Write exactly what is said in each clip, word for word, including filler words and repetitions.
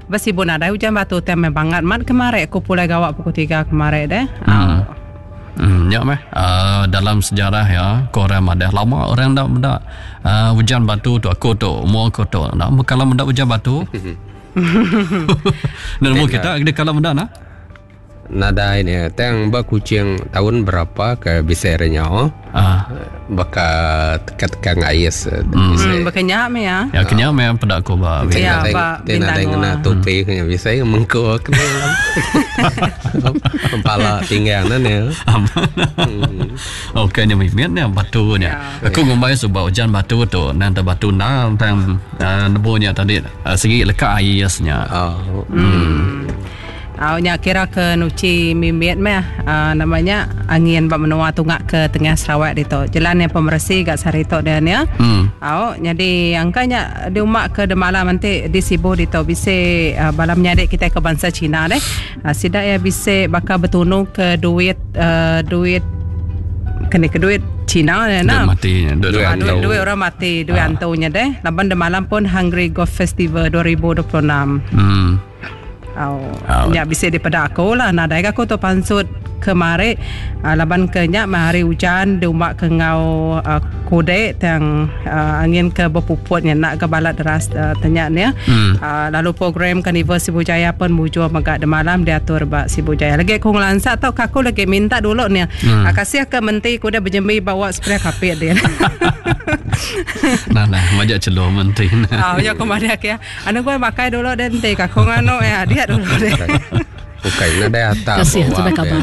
Besibu nada hujan batu teme banget mat kemarin aku pulai gawak pukul tiga kemarin deh. Hmm. Hmm, ya meh. Uh, dalam sejarah ya, korang ada lama orang dah dah uh, hujan batu tu aku tu, mau aku tu. Nak kalau mendak hujan batu. Dan mau kita ada kalau mendak nah. Nada ini teng ba kucing tahun berapa ke bisernya oh ah baka tekat kang ayes hmm, bakanya me ya ya kenya me pada aku ba ya ba tena dengan topi kenya bisa mengko kena kepala tinggal ya okey ni mian ni batu ni aku ngombai sebab hujan batu tu nanti batu na tang nebunya tadi segi lekat ayesnya oh hmm. Awaknya kira ke nuci mimit meh uh, namanya angin bak menua tungak ke tengah Sarawak itu. Jalan yang pemersi gak sarito dan ya. Hmm. Awak jadi angkanya di umak ke de malam nanti di Sibu dito bisa uh, balam nyadek kita ke bangsa Cina deh. Uh, sidak ya bisa bakal bertunu ke duit uh, duit kena ke duit Cina ya nah. Mati duit, duit, duit orang mati duit ah. Antaunya deh. Laban de malam pun Hungry Golf Festival dua ribu dua puluh enam. Hmm. Oh, oh. Ya bisa daripada aku lah. Nah, dari aku tu pansut kemarin uh, laban kenyak hari hujan di umak ke ngau uh, kode yang uh, angin ke berpuputnya nak ke balat deras uh, tenyaknya. Hmm. Uh, lalu program Carnival Sibu Jaya pun mujur magak de malam diatur bak Sibu Jaya. Lagi aku ngelansak tau kaku lagi minta dulu ni. Hmm. Uh, kasih ke menteri kuda berjembi bawa spray kapit dia. Nah nah majak celur menteri nah. Ah, ya kemarin ya. Anu gua pakai dulu dan teh kakong anu ya dia dulu deh. Bukan ada atas. Kasih tu bekaban.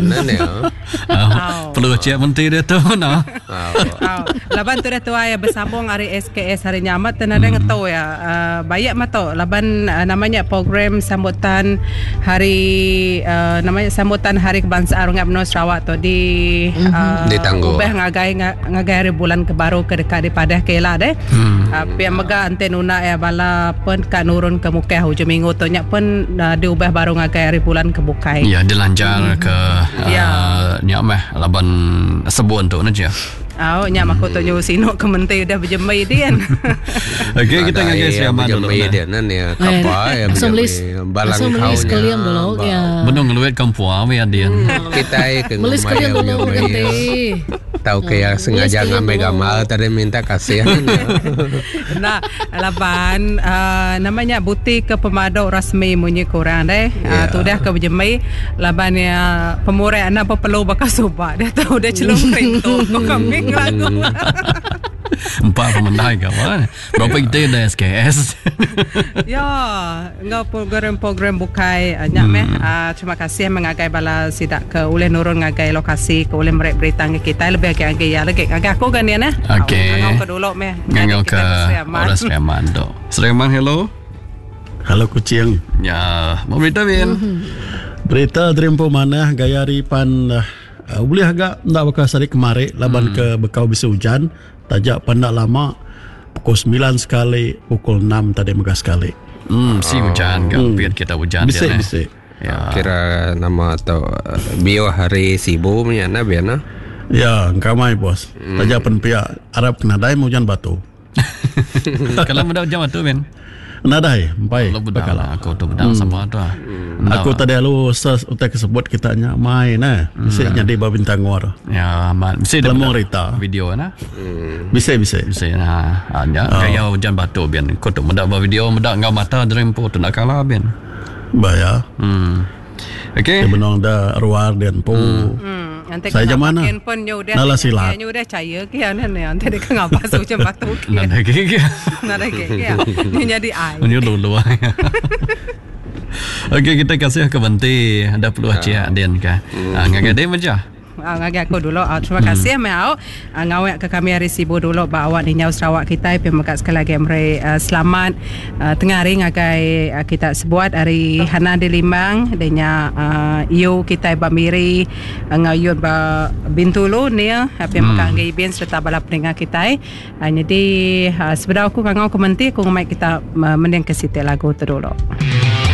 Perlu cek menteri dia tu nah. Laban tu dah tua ya bersambung hari S K S hari nyamat dan ada ngetau ya. Uh, banyak mata laban uh, namanya program sambutan hari uh, namanya sambutan hari kebangsaan orang Abno Sarawak tu di uh, di Tangguh. Ubah ngagai ngagai hari bulan kebaru ke dekat di Padah Kela deh. Hmm. Uh, pihak mega ante nuna ya bala pun ka nurun ke muka hujung minggu tu nyak pun uh, diubah baru ngagai hari bulan ke bukai. Ya, dilancar hmm. ke uh, ya. Nyak meh laban sebun tu naja. Oh, nyak aku tu nyu sino ke menteri dah berjemai dia. Okey, kita ngagai siapa dulu. Berjemai dia nan ya kapal ya berjemai balang kau sekalian dulu ya. Benung ngeluit kampung ya dia. Kita ke beli sekalian dulu ganti. Tahu kayak sengaja ngambil gamal tadi minta kasih. Nah, laban uh, namanya butik ke pemadok rasmi munyi kurang deh. Uh, tu dah ke berjemai laban ya pemurai anak apa perlu bakal sobat. Dia tahu dia celung kerintu. Kambing lagu. Empat pemandai kawan. Berapa kita ada S K S? Ya, engkau program-program bukai nyak meh. Uh, terima kasih mengagai bala sidak ke uleh nurun ngagai lokasi ke uleh merek berita kita lebih agak ya lagi agak aku kan ya nah. Okey. Ngau ke dulu meh. Ngau ke Orang Seriaman tu. Seriaman hello. Halo kucing. Ya, mau berita Bin. Mm-hmm. Berita Drempo mana gaya ripan uh, boleh agak ndak bakal sari kemari laban hmm. ke bekau bisa hujan. Tajak pandak lama pukul sembilan sekali, pukul enam tadi megah sekali. Hmm, si hujan kan, biar kita hujan bisa, dia. Bisa, ya. Kira nama atau uh, bio hari Sibu punya na biana. Ya, kamai bos. Hmm. Tajak pen pihak Arab kena dai hujan batu. Kalau mudah hujan batu Ben. Nadai, empai. Kalau budak lah, aku tu budak hmm. sama tu. Hmm. Aku tadi lalu ses utak sebut kita nya main nah. Bisa hmm. jadi babintang war. Ya, mat. Bisa dalam cerita video nah. Hmm. Bisa bisa. Bisa nah. Anya oh. Gaya hujan batu bian. Kau tu mudak video mudak ngau mata Drempo tu nak kalah bian. Bahaya. Hmm. Okey. Sebenarnya ada ruar dan po. Hmm. Nanti saya mana? Pun Nala silat. Nyu dah caya ke ane ne ante dek ngapa hujan batu ke. Nada ke ke. Nada ke ke. Ni jadi ai. Ni lulu. Okey, kita kasih ke Benti. Ada peluang cia den ka. Ngagade meja. Ngagak aku dulu. Uh, terima kasih hmm. mau uh, ngawak ke kami hari Sibu dulu bawa di Nyau Sarawak kita pemekat sekali lagi mre uh, selamat uh, tengah hari ngagai uh, kita sebuat hari Hana di Limbang denya uh, iu kita ba miri uh, ngayut ba Bintulu ni uh, pemekat ngai bien serta bala pendengar kita uh, jadi uh, sebenarnya aku ngau komenti aku mai kita uh, mendeng ke situ lagu tu dulu.